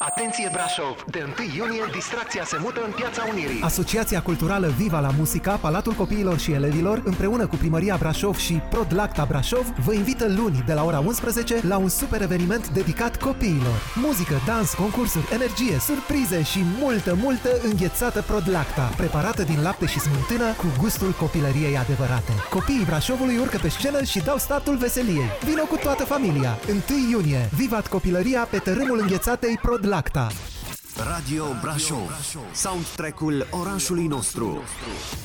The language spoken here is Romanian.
Atenție Brașov! De 1 iunie, distracția se mută în Piața Unirii. Asociația Culturală Viva la Musica, Palatul Copiilor și Elevilor, împreună cu Primăria Brașov și ProdLacta Brașov, vă invită luni de la ora 11 la un super eveniment dedicat copiilor. Muzică, dans, concursuri, energie, surprize și multă înghețată ProdLacta, preparată din lapte și smântână cu gustul copilăriei adevărate. Copiii Brașovului urcă pe scenă și dau startul veseliei. Vino cu toată familia! 1 iunie, vivat copilăria pe tărâmul înghețatei ProdLacta. Radio Brașov, soundtrack-ul orașului nostru.